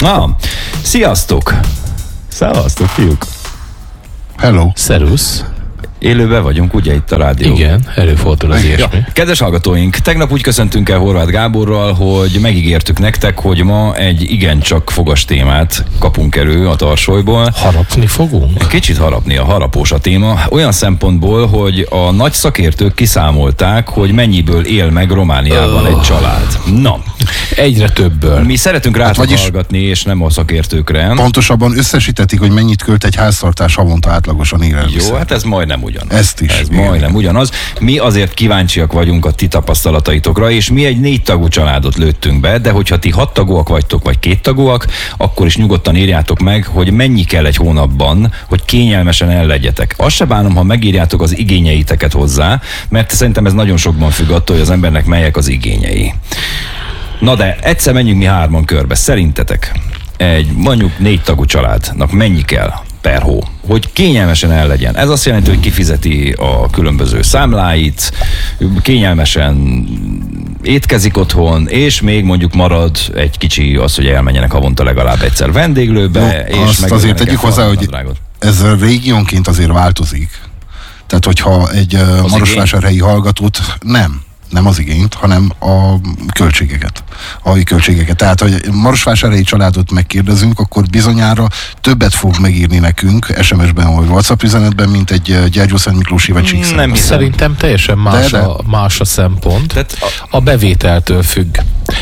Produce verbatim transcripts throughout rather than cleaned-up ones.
Ah, sziasztok! Szevasztok, fiúk! Hello! Szerusz! Élőbe vagyunk, ugye itt a rádió? Igen, előfordul az ilyesmi. Ja. Kedves hallgatóink, tegnap úgy köszöntünk el Horváth Gáborral, hogy megígértük nektek, hogy ma egy igencsak fogas témát kapunk elő a tarsolyból. Harapni fogunk? Kicsit harapni, a harapós a téma. Olyan szempontból, hogy a nagy szakértők kiszámolták, hogy mennyiből él meg Romániában oh. egy család. Na. Egyre többből. Mi szeretünk rátok hát hallgatni, és nem a szakértőkre. Pontosabban összesítetik, hogy mennyit költ egy háztartás havonta átlagosan élelmiszer. Jó, hát ez majdnem ugyanaz. Ezt is. Ez igen. majdnem ugyanaz. Mi azért kíváncsiak vagyunk a ti tapasztalataitokra, és mi egy négy tagú családot lőttünk be, de hogyha ti hat tagúak vagytok, vagy két tagúak, akkor is nyugodtan írjátok meg, hogy mennyi kell egy hónapban, hogy kényelmesen ellegyetek. Azt se bánom, ha megírjátok az igényeiteket hozzá, mert szerintem ez nagyon sokban függ attól, hogy az embernek melyek az igényei. Na de egyszer menjünk mi hárman körbe. Szerintetek egy mondjuk négy tagú családnak mennyi kell per hó, hogy kényelmesen el legyen? Ez azt jelenti, hogy kifizeti a különböző számláit, kényelmesen étkezik otthon, és még mondjuk marad egy kicsi az, hogy elmenjenek havonta legalább egyszer vendéglőbe, no, és meg azért tegyük hozzá, hogy ez régiónként azért változik. Tehát, hogyha egy uh, marosvásárhelyi hallgatót nem nem az igényt, hanem a költségeket, a havi költségeket. Tehát, hogy marosvásárhelyi családot megkérdezünk, akkor bizonyára többet fog megírni nekünk es em es-ben vagy WhatsApp üzenetben, mint egy Gyergyószentmiklósi vagy Csíkszentmiklósi. Nem hiszem. Szerintem teljesen más, de, de. A, más a szempont. Tehát a, a bevételtől függ.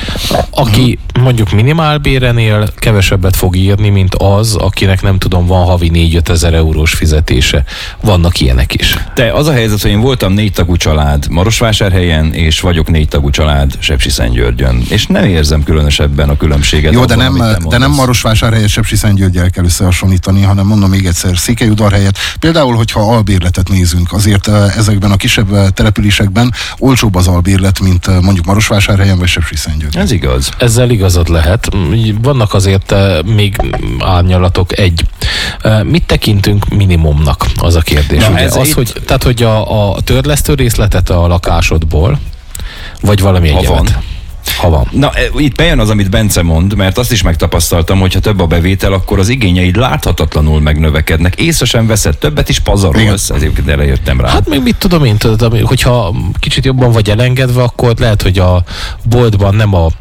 Aki mondjuk minimálbéren él, kevesebbet fog írni, mint az, akinek nem tudom, van havi négy-öt ezer eurós fizetése. Vannak ilyenek is. De az a helyzet, hogy én voltam négy tagú család Marosvásárhelyen, és vagyok négy tagú család Sepsiszentgyörgyön. És nem érzem különösebben a különbséget. Jó, abban, de nem, de nem Marosvásárhelyet Sepsiszentgyörggyel kell összehasonlítani, hanem mondom még egyszer, Székelyudvarhelyet. Például, hogyha albérletet nézünk, azért ezekben a kisebb településekben olcsóbb az albérlet, mint mondjuk Marosvásárhelyen vagy Sepsiszentgyörgyön. Ez igaz. Ezzel igazad lehet. Vannak azért még árnyalatok. Egy. Mit tekintünk minimumnak? Az a kérdés. Na, ugye? Az, itt... hogy, tehát, hogy a, a törlesztő részletet a lakásodból, vagy valami ha egyebet. Van. Ha van. Na, itt bejön az, amit Bence mond, mert azt is megtapasztaltam, hogy ha több a bevétel, akkor az igényeid láthatatlanul megnövekednek. Észre sem veszed, többet is pazarolsz, ezért erre jöttem rá. Hát még mit tudom én, tudom, hogyha kicsit jobban vagy elengedve, akkor lehet, hogy a boltban nem a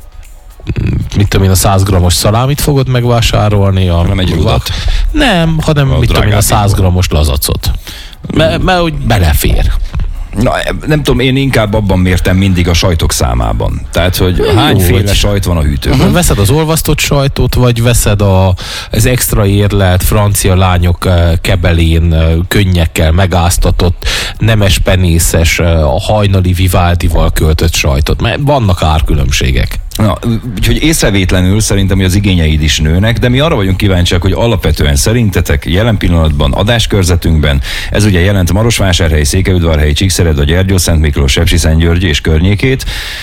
mit tudom én, a száz grammos szalámit fogod megvásárolni. A nem egy rudat. Nem, hanem a mit tudom én, a száz grammos lazacot. Mert me, úgy belefér. Na, nem tudom, én inkább abban mértem mindig a sajtok számában. Tehát, hogy Jó, hányféle vagy. sajt van a hűtőben. Uh-huh. Veszed az olvasztott sajtot, vagy veszed a, az extra érlelt francia lányok kebelén könnyekkel megáztatott, nemes penészes, a hajnali Vivaldival költött sajtot. Mert vannak árkülönbségek. Na, úgyhogy észrevétlenül szerintem, hogy az igényeid is nőnek, de mi arra vagyunk kíváncsiak, hogy alapvetően szerintetek jelen pillanatban adáskörzetünkben, ez ugye jelent Marosvásárhely, Székelyudvarhely, Csíkszereda, Gyergyószentmiklós, Sepsiszentgyörgy és környékét.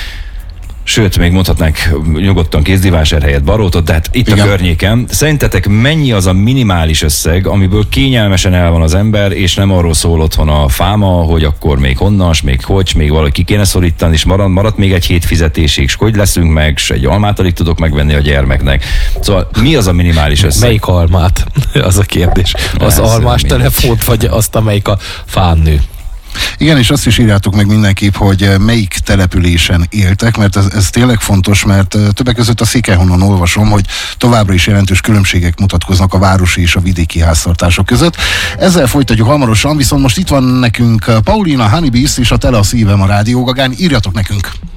Sőt, még mondhatnánk nyugodtan Kézdivásárhelyet, Barótot, de hát itt igen. A környéken. Szerintetek mennyi az a minimális összeg, amiből kényelmesen el van az ember, és nem arról szól otthon a fáma, hogy akkor még honnas, még hogy, még valaki kéne szorítani, és marad, maradt még egy hét fizetésig, és hogy leszünk meg, és egy almát alig tudok megvenni a gyermeknek. Szóval mi az a minimális összeg? Melyik almát? Az a kérdés. Az ez almás telefont, vagy azt, amelyik a fán nő? Igen, és azt is írjátok meg mindenképp, hogy melyik településen éltek, mert ez, ez tényleg fontos, mert többek között a Székelyhonon olvasom, hogy továbbra is jelentős különbségek mutatkoznak a városi és a vidéki háztartások között. Ezzel folytatjuk hamarosan, viszont most itt van nekünk Paulina Honeybees és a Tele a szívem a Rádió Gagán. Írjatok nekünk!